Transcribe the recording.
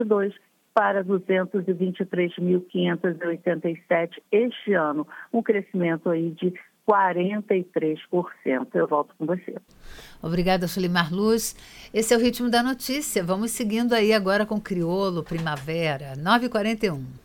para 223.587 este ano, um crescimento aí de 43%. Eu volto com você. Obrigada, Sulimar Luz. Esse é o Ritmo da Notícia. Vamos seguindo aí agora com Criolo, Primavera, 9h41.